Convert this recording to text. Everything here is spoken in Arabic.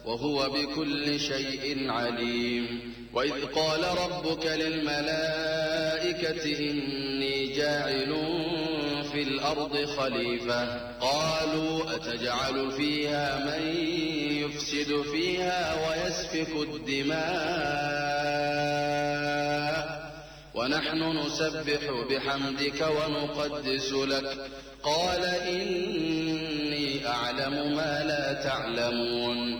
وهو بكل شيء عليم. وإذ قال ربك للملائكة إني جاعل في الأرض خليفة قالوا أتجعل فيها من يفسد فيها ويسفك الدماء ونحن نسبح بحمدك ونقدس لك قال إني أعلم ما لا تعلمون